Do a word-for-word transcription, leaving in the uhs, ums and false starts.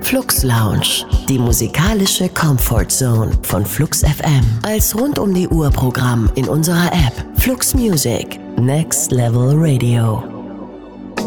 Flux Lounge, die musikalische Comfort Zone von Flux F M. Als rund um die Uhr Programm in unserer App Flux Music, Next Level Radio.